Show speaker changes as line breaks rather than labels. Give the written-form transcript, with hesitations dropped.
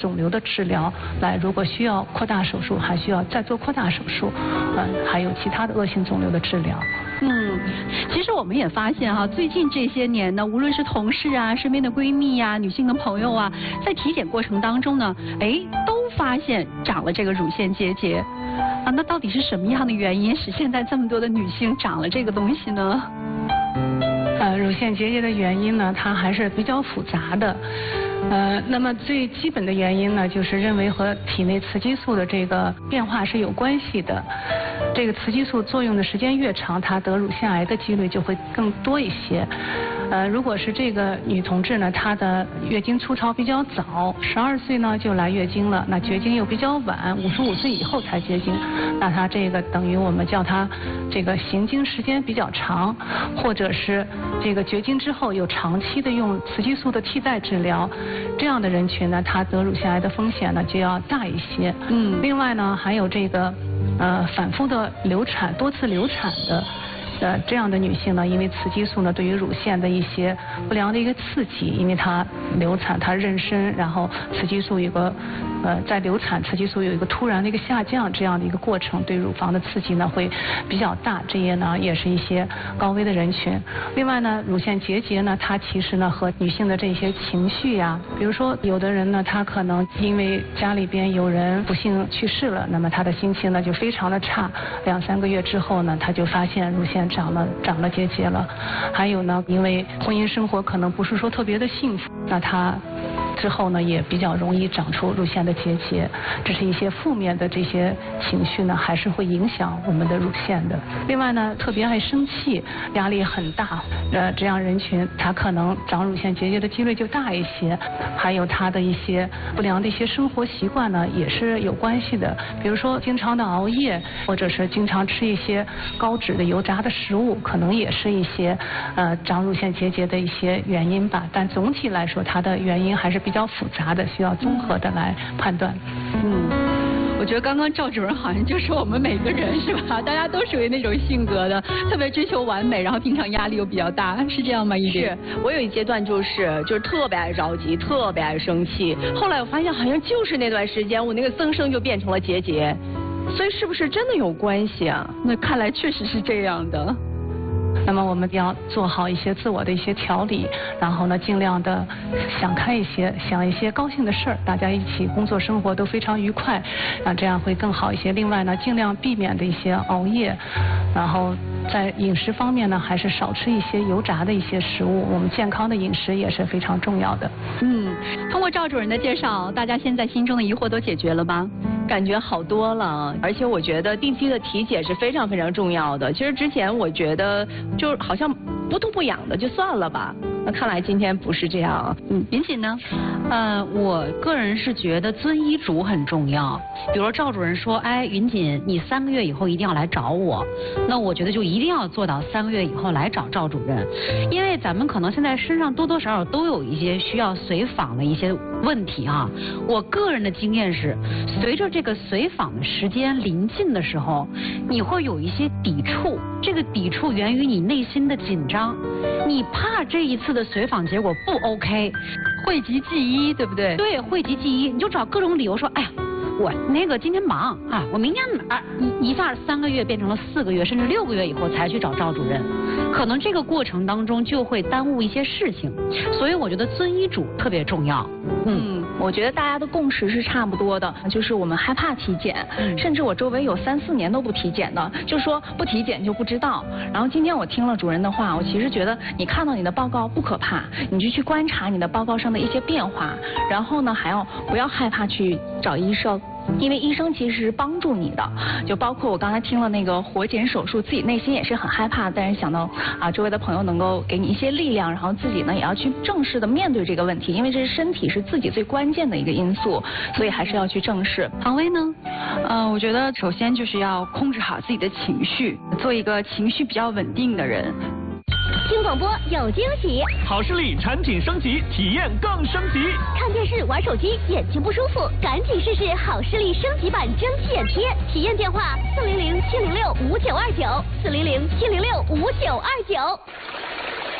肿瘤的治疗，如果需要扩大手术，还需要再做扩大手术，还有其他的恶性肿瘤的治疗。
其实我们也发现最近这些年呢，无论是同事啊、身边的闺蜜啊、女性的朋友啊，在体检过程当中呢，都发现长了这个乳腺结节那到底是什么样的原因使现在这么多的女性长了这个东西呢？
乳腺结节的原因呢，它还是比较复杂的。那么最基本的原因呢，就是认为和体内雌激素的这个变化是有关系的。这个雌激素作用的时间越长，她得乳腺癌的几率就会更多一些。如果是这个女同志呢，她的月经初潮比较早，12岁呢就来月经了，那绝经又比较晚，55岁以后才绝经，那她这个等于我们叫她这个行经时间比较长，或者是这个绝经之后有长期的用雌激素的替代治疗，这样的人群呢，她得乳腺癌的风险呢就要大一些。另外呢，还有这个反复的流产、多次流产的这样的女性呢，因为雌激素呢对于乳腺的一些不良的一个刺激，因为她流产、她妊娠，然后雌激素有个在流产雌激素有一个突然的一个下降，这样的一个过程对乳房的刺激呢会比较大，这些呢也是一些高危的人群。另外呢，乳腺结节呢，它其实呢和女性的这些情绪呀，比如说有的人呢，他可能因为家里边有人不幸去世了，那么他的心情呢就非常的差，2、3个月之后呢，他就发现乳腺长了结节了。还有呢，因为婚姻生活可能不是说特别的幸福，那他之后呢也比较容易长出乳腺的结节，这是一些负面的这些情绪呢，还是会影响我们的乳腺的。另外呢，特别爱生气、压力很大，这样人群他可能长乳腺结节的几率就大一些。还有他的一些不良的一些生活习惯呢，也是有关系的，比如说经常的熬夜，或者是经常吃一些高脂的油炸的食物，可能也是一些长乳腺结节的一些原因吧。但总体来说，它的原因还是比较复杂的，需要综合的来判断。
我觉得刚刚赵主任好像就是我们每个人是吧？大家都属于那种性格的，特别追求完美，然后平常压力又比较大，是这样吗？
是，我有一阶段就是特别爱着急，特别爱生气。后来我发现好像就是那段时间，我那个增生就变成了结节，所以是不是真的有关系啊？
那看来确实是这样的。
那么我们要做好一些自我的一些调理，然后呢，尽量的想开一些，想一些高兴的事儿，大家一起工作生活都非常愉快，这样会更好一些。另外呢，尽量避免的一些熬夜，然后在饮食方面呢，还是少吃一些油炸的一些食物，我们健康的饮食也是非常重要的。
通过赵主任的介绍，大家现在心中的疑惑都解决了吗？
感觉好多了，而且我觉得定期的体检是非常非常重要的。其实之前我觉得就好像不痛不痒的就算了吧，那看来今天不是这样。
云锦呢？
我个人是觉得遵医嘱很重要。比如说赵主任说，云锦，你3个月以后一定要来找我，那我觉得就一定要做到3个月以后来找赵主任，因为咱们可能现在身上多多少少都有一些需要随访的一些问题啊。我个人的经验是，随着这个随访的时间临近的时候，你会有一些抵触，这个抵触源于你内心的紧张，你怕这一次的随访结果不 OK，
讳疾忌医，对不对？
对，讳疾忌医，你就找各种理由说，我那个今天忙啊，我明天一下3个月变成了4个月，甚至6个月以后才去找赵主任，可能这个过程当中就会耽误一些事情，所以我觉得遵医嘱特别重要。
我觉得大家的共识是差不多的，就是我们害怕体检，甚至我周围有3、4年都不体检的，就说不体检就不知道。然后今天我听了主任的话，我其实觉得你看到你的报告不可怕，你就去观察你的报告上的一些变化，然后呢还要不要害怕去找医生。因为医生其实是帮助你的，就包括我刚才听了那个活检手术，自己内心也是很害怕，但是想到周围的朋友能够给你一些力量，然后自己呢也要去正式的面对这个问题，因为这是身体是自己最关键的一个因素，所以还是要去正视。
唐薇呢？我觉得首先就是要控制好自己的情绪，做一个情绪比较稳定的人。
听广播有惊喜，
好视力产品升级，体验更升级。
看电视玩手机眼睛不舒服，赶紧试试好视力升级版蒸汽眼贴。体验电话：400-706-5929，400-706-5929。